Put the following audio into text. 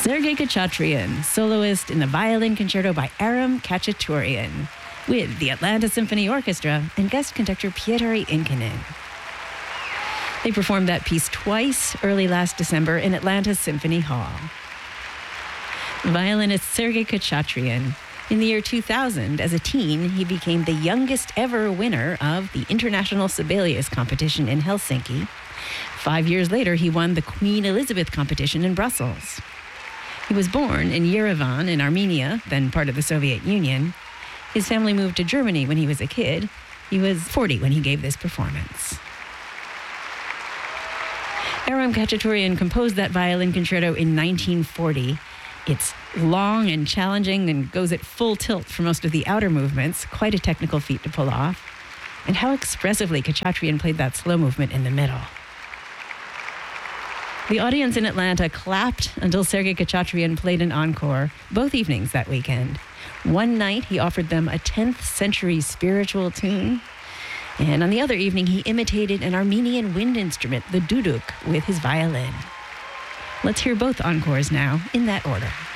Sergei Khachatryan, soloist in the violin concerto by Aram Khachaturian, with the Atlanta Symphony Orchestra and guest conductor Pietari Inkinen. They performed that piece twice early last December in Atlanta's Symphony Hall. Violinist Sergei Khachatryan. In the year 2000, as a teen, he became the youngest ever winner of the International Sibelius competition in Helsinki. 5 years later, he won the Queen Elizabeth competition in Brussels. He was born in Yerevan in Armenia, then part of the Soviet Union. His family moved to Germany when he was a kid. He was 40 when he gave this performance. Aram Khachaturian composed that violin concerto in 1940. It's long and challenging and goes at full tilt for most of the outer movements, quite a technical feat to pull off. And how expressively Khachatryan played that slow movement in the middle. The audience in Atlanta clapped until Sergei Khachatryan played an encore both evenings that weekend. One night, he offered them a 10th century spiritual tune. And on the other evening, he imitated an Armenian wind instrument, the duduk, with his violin. Let's hear both encores now in that order.